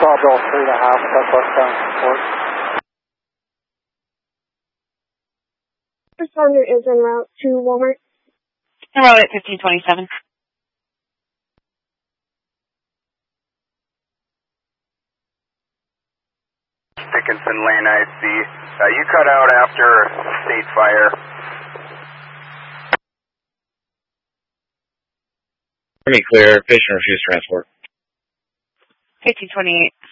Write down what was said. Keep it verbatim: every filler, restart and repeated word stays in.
Bravo three and a half, Southwest Transport. Responder is en route to Walmart. En route at fifteen twenty-seven. Dickinson Lane I C. Uh, you cut out after State Fire. Let me clear. Patient refused transport. fifteen twenty-eight.